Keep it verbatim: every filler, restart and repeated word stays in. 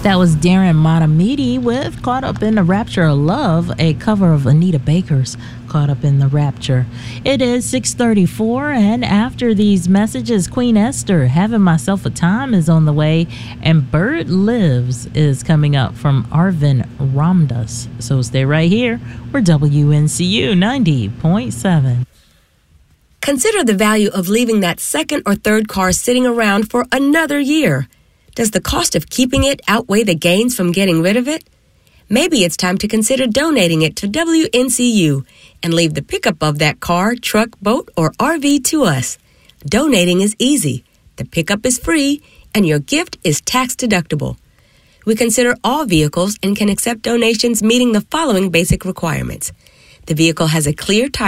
That was Darren Matamidi with Caught Up in the Rapture of Love, a cover of Anita Baker's Caught Up in the Rapture. It is six thirty-four, and after these messages, Queen Esther, Having Myself a Time, is on the way, and Bird Lives is coming up from Arvind Ramdas. So stay right here. We're W N C U ninety point seven. Consider the value of leaving that second or third car sitting around for another year. Does the cost of keeping it outweigh the gains from getting rid of it? Maybe it's time to consider donating it to W N C U and leave the pickup of that car, truck, boat, or R V to us. Donating is easy, the pickup is free, and your gift is tax deductible. We consider all vehicles and can accept donations meeting the following basic requirements. The vehicle has a clear title